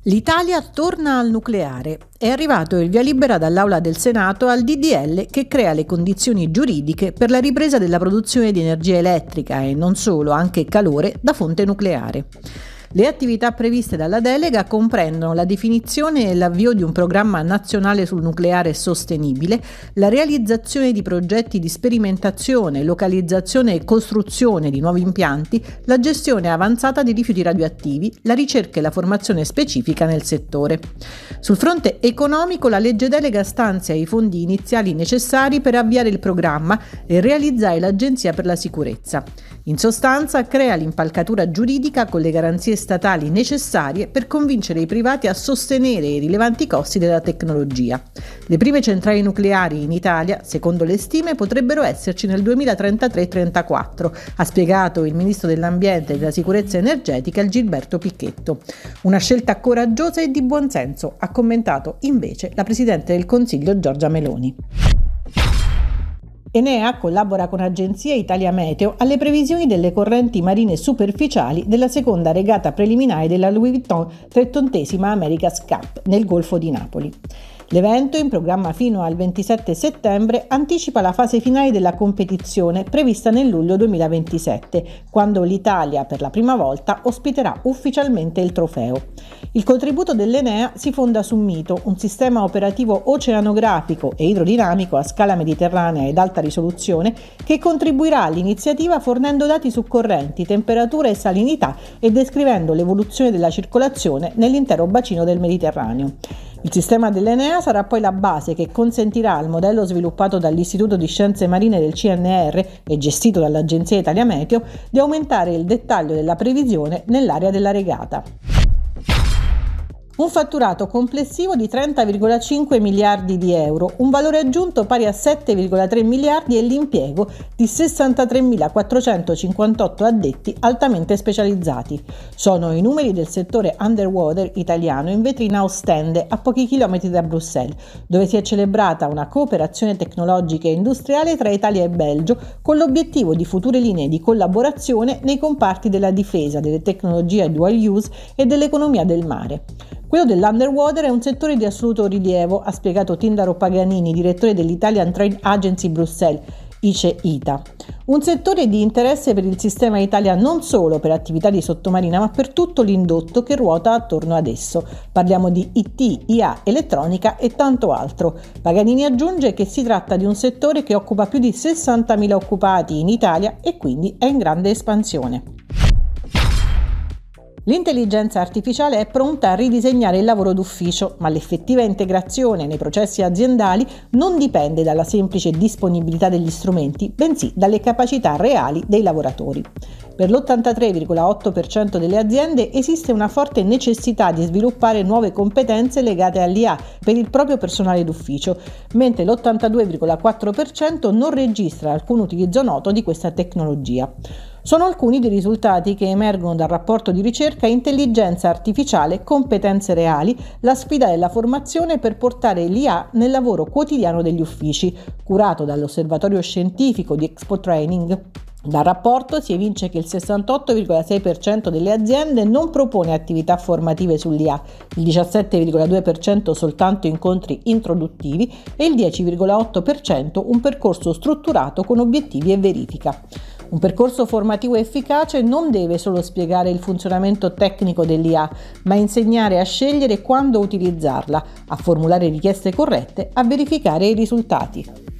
L'Italia torna al nucleare. È arrivato il via libera dall'Aula del Senato al DDL che crea le condizioni giuridiche per la ripresa della produzione di energia elettrica e non solo, anche calore da fonte nucleare. Le attività previste dalla delega comprendono la definizione e l'avvio di un programma nazionale sul nucleare sostenibile, la realizzazione di progetti di sperimentazione, localizzazione e costruzione di nuovi impianti, la gestione avanzata di rifiuti radioattivi, la ricerca e la formazione specifica nel settore. Sul fronte economico, la legge delega stanzia i fondi iniziali necessari per avviare il programma e realizzare l'Agenzia per la sicurezza. In sostanza, crea l'impalcatura giuridica con le garanzie statali necessarie per convincere i privati a sostenere i rilevanti costi della tecnologia. Le prime centrali nucleari in Italia, secondo le stime, potrebbero esserci nel 2033-34, ha spiegato il ministro dell'Ambiente e della Sicurezza Energetica Gilberto Picchetto. Una scelta coraggiosa e di buonsenso, ha commentato invece la Presidente del Consiglio Giorgia Meloni. Enea collabora con Agenzia Italia Meteo alle previsioni delle correnti marine superficiali della seconda regata preliminare della Louis Vuitton 30ª America's Cup nel Golfo di Napoli. L'evento, in programma fino al 27 settembre, anticipa la fase finale della competizione prevista nel luglio 2027, quando l'Italia per la prima volta ospiterà ufficialmente il trofeo. Il contributo dell'Enea si fonda su Mito, un sistema operativo oceanografico e idrodinamico a scala mediterranea ed alta risoluzione che contribuirà all'iniziativa fornendo dati su correnti, temperatura e salinità e descrivendo l'evoluzione della circolazione nell'intero bacino del Mediterraneo. Il sistema dell'Enea sarà poi la base che consentirà al modello sviluppato dall'Istituto di Scienze Marine del CNR e gestito dall'Agenzia Italia Meteo di aumentare il dettaglio della previsione nell'area della regata. Un fatturato complessivo di 30,5 miliardi di euro, un valore aggiunto pari a 7,3 miliardi e l'impiego di 63.458 addetti altamente specializzati. Sono i numeri del settore underwater italiano in vetrina a Ostende, a pochi chilometri da Bruxelles, dove si è celebrata una cooperazione tecnologica e industriale tra Italia e Belgio con l'obiettivo di future linee di collaborazione nei comparti della difesa, delle tecnologie dual use e dell'economia del mare. Quello dell'underwater è un settore di assoluto rilievo, ha spiegato Tindaro Paganini, direttore dell'Italian Trade Agency Bruxelles, ICE-ITA. Un settore di interesse per il sistema Italia non solo per attività di sottomarina, ma per tutto l'indotto che ruota attorno ad esso. Parliamo di IT, IA, elettronica e tanto altro. Paganini aggiunge che si tratta di un settore che occupa più di 60.000 occupati in Italia e quindi è in grande espansione. L'intelligenza artificiale è pronta a ridisegnare il lavoro d'ufficio, ma l'effettiva integrazione nei processi aziendali non dipende dalla semplice disponibilità degli strumenti, bensì dalle capacità reali dei lavoratori. Per l'83,8% delle aziende esiste una forte necessità di sviluppare nuove competenze legate all'IA per il proprio personale d'ufficio, mentre l'82,4% non registra alcun utilizzo noto di questa tecnologia. Sono alcuni dei risultati che emergono dal rapporto di ricerca Intelligenza Artificiale, Competenze Reali, la sfida della formazione per portare l'IA nel lavoro quotidiano degli uffici, curato dall'Osservatorio Scientifico di Expo Training. Dal rapporto si evince che il 68,6% delle aziende non propone attività formative sull'IA, il 17,2% soltanto incontri introduttivi e il 10,8% un percorso strutturato con obiettivi e verifica. Un percorso formativo efficace non deve solo spiegare il funzionamento tecnico dell'IA, ma insegnare a scegliere quando utilizzarla, a formulare richieste corrette, a verificare i risultati.